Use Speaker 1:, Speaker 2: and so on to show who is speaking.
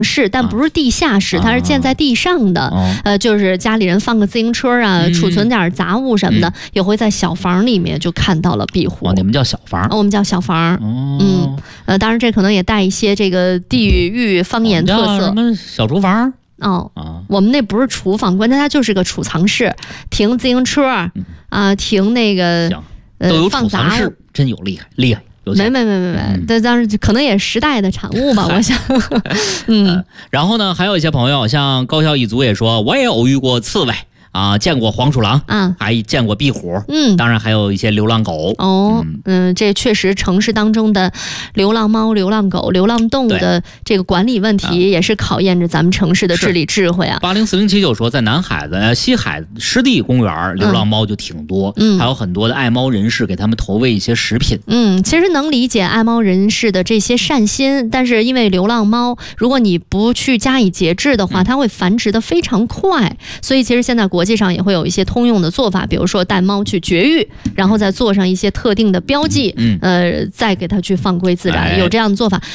Speaker 1: 室，但不是地下室，它是建在地上的。就是家里人放个自行车啊，储存点杂物什么的，也会在小房里面就看到了壁虎。
Speaker 2: 你们叫小房？
Speaker 1: 我们叫小房。当然这可能也带一些这个地域方言特色。
Speaker 2: 什么小厨房？
Speaker 1: 我们那不是厨房，关键它就是个储藏室，停自行车停那个
Speaker 2: 都有储藏室，真有厉害。
Speaker 1: 没，这当然可能也时代的产物吧，我想。
Speaker 2: 然后呢，还有一些朋友，像高校一族也说，我也偶遇过刺猬见过黄鼠狼还见过壁虎，当然还有一些流浪狗。
Speaker 1: 这确实城市当中的流浪猫、流浪狗、流浪动物的这个管理问题，也是考验着咱们城市的治理智慧啊。
Speaker 2: 804079就说，在南海的西海湿地公园，流浪猫就挺多，还有很多的爱猫人士给他们投喂一些食品。
Speaker 1: 其实能理解爱猫人士的这些善心，但是因为流浪猫，如果你不去加以节制的话，它会繁殖的非常快，所以其实现在国际上也会有一些通用的做法，比如说带猫去绝育，然后再做上一些特定的标记，再给它去放归自然，有这样的做法。